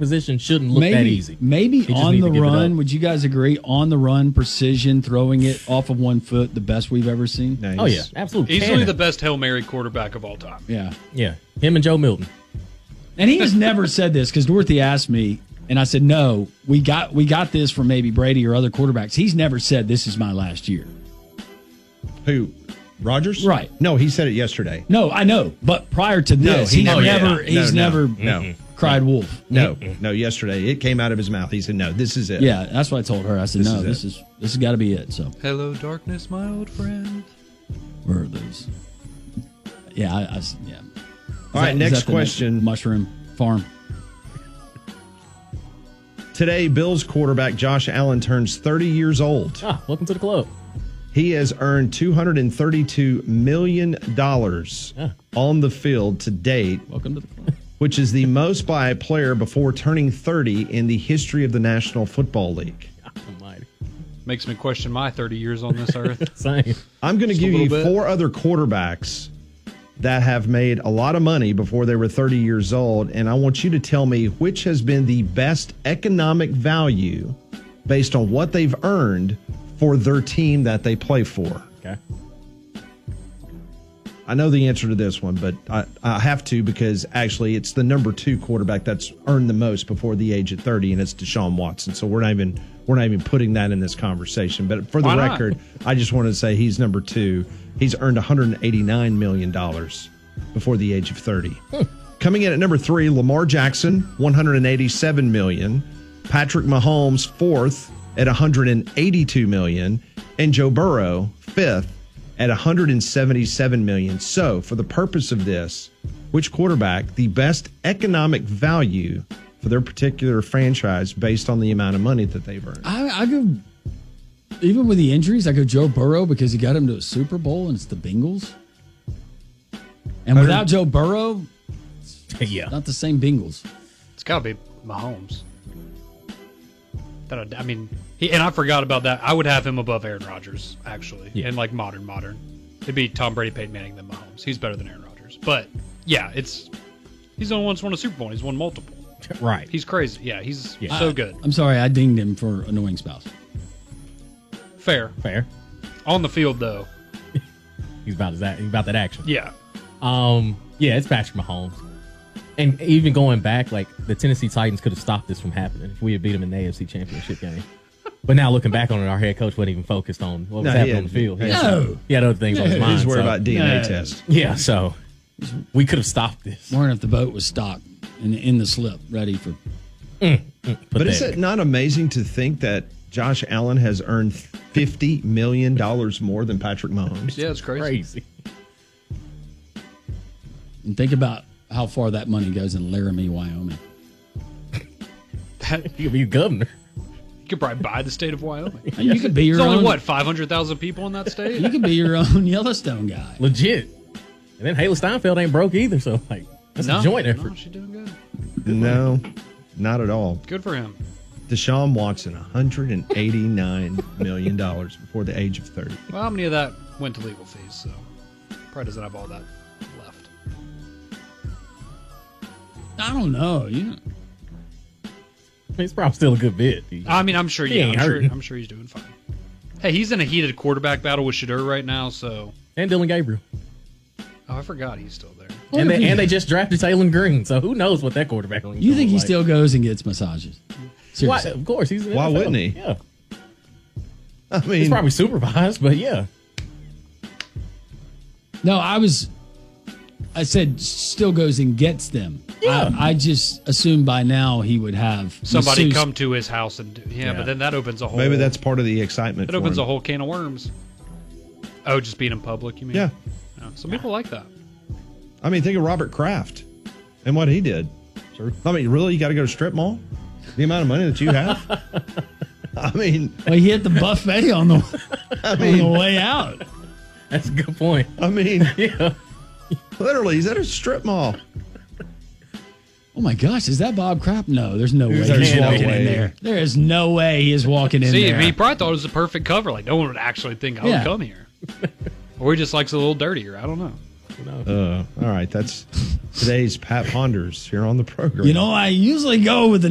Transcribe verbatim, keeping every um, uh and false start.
position shouldn't look maybe, that easy. Maybe on the run, would you guys agree? On the run, precision, throwing it off of one foot, the best we've ever seen. Nice. Oh, yeah, absolutely. Easily Cannon. the best Hail Mary quarterback of all time. Yeah. Yeah, him and Joe Milton. And he has never said this because Dorothy asked me, and I said, no, we got we got this from maybe Brady or other quarterbacks. He's never said this is my last year. Who? Rodgers? Right. No, he said it yesterday. No, I know. But prior to No, this, he he's never never, did. he's No, no, never no. cried wolf. No, no, yesterday. It came out of his mouth. He said, no, this is it. Yeah, that's what I told her. I said, This no, is this it. is this has got to be it. So Hello, darkness, my old friend. where are those? Yeah, I, I s- yeah. Is All right, that- is next that the question. Mushroom Farm. Today, Bills quarterback Josh Allen turns thirty years old. Ah, welcome to the club. He has earned two hundred thirty-two million dollars Yeah. on the field to date, Welcome to the club. which is the most by a player before turning thirty in the history of the National Football League. Almighty. Makes me question my thirty years on this earth. Same. I'm going to Just a give you little bit. four other quarterbacks that have made a lot of money before they were thirty years old, and I want you to tell me which has been the best economic value based on what they've earned for their team that they play for. Okay. I know the answer to this one, but I, I have to because actually it's the number two quarterback that's earned the most before the age of thirty, and it's Deshaun Watson. So we're not even we're not even putting that in this conversation. But for the Why not? record, I just wanted to say he's number two. He's earned one hundred eighty-nine million dollars before the age of thirty. Coming in at number three, Lamar Jackson, one hundred eighty-seven million dollars. Patrick Mahomes, fourth at one hundred eighty-two million dollars. And Joe Burrow, fifth at one hundred seventy-seven million dollars. So, for the purpose of this, which quarterback the best economic value for their particular franchise based on the amount of money that they've earned? I, I go, even with the injuries, I go Joe Burrow because he got him to a Super Bowl and it's the Bengals. And without Joe Burrow, Yeah. not the same Bengals. It's got to be Mahomes. That I mean, he, and I forgot about that. I would have him above Aaron Rodgers, actually, Yeah. in like modern, modern. It'd be Tom Brady, Peyton Manning, then Mahomes. He's better than Aaron Rodgers. But yeah, it's he's the only one that's won a Super Bowl. He's won multiple. Right. He's crazy. Yeah, he's Yeah. so I- good. I'm sorry, I dinged him for annoying spouse. Fair. Fair. On the field, though, He's about that. He's about that action. yeah. Um. Yeah, it's Patrick Mahomes. And even going back, like the Tennessee Titans could have stopped this from happening if we had beat them in the A F C Championship game. But now looking back on it, our head coach wasn't even focused on what was No, he happening had- on the field. He, No. had, he had other things on his mind. He's worried so- about D N A No. test. Yeah, so we could have stopped this. Wondering if the boat was stocked in, in the slip, ready for. But Pathetic. is it not amazing to think that Josh Allen has earned fifty million dollars more than Patrick Mahomes? Yeah, it's crazy. crazy? And think about how far that money goes in Laramie, Wyoming. You could be governor. You could probably buy the state of Wyoming. You could be your There's only, own. what, five hundred thousand people in that state? You could be your own Yellowstone guy. Legit. And then Haley Steinfeld ain't broke either, so like that's no, a joint no, effort. she's doing good. No, not at all. Good for him. Deshaun Watson, one hundred eighty-nine million dollars before the age of thirty. Well, how many of that went to legal fees? So probably doesn't have all that left. I don't know. You know, I mean, it's probably still a good bit. I mean, I'm sure. He Yeah, ain't I'm sure, hurting. I'm sure he's doing fine. Hey, he's in a heated quarterback battle with Shadur right now. So, And Dylan Gabriel. oh, I forgot he's still there. And if they, you- and they just drafted Taylor Green, so who knows what that quarterback room is you gonna think he look like. still goes and gets massages? Why, Seriously. of course, he's in the Why N F L. wouldn't he? Yeah. I He's mean, probably supervised, but yeah. No, I was. I said still goes and gets them. Yeah. I, I just assumed by now he would have Somebody masseuse- come to his house and do, yeah, Yeah. but then that opens a whole. maybe that's part of the excitement. it for opens him. a whole can of worms. Oh, just being in public, you mean? Yeah. No, some people like that. I mean, think of Robert Kraft and what he did. Sure. I mean, really, you got to go to strip mall? The amount of money that you have? I mean, Well, he hit the buffet on the on the way out. That's a good point. I mean, Yeah. literally, he's at a strip mall. Oh my gosh, is that Bob Kraft? No, there's no way There's he's no walking way. in there. There is no way he is walking in See, there. he probably thought it was the perfect cover. Like, no one would actually think I Yeah. would come here. Or he just likes it a little dirtier. I don't know. Uh, all right, that's today's Pat Ponders here on the program. You know, I usually go with the